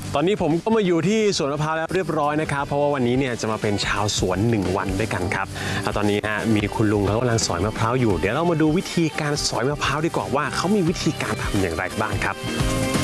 ตอนนี้ผมก็มาอยู่ที่สวนมะพร้าวแล้วเรียบร้อยนะครับเพราะว่าวันนี้เนี่ยจะมาเป็นชาวสวน1 วันด้วยกันครับตอนนี้มีคุณลุงเขากำลังสอยมะพร้าวอยู่เดี๋ยวเรามาดูวิธีการสอยมะพร้าวดีกว่าว่าเขามีวิธีการทำอย่างไรบ้างครับ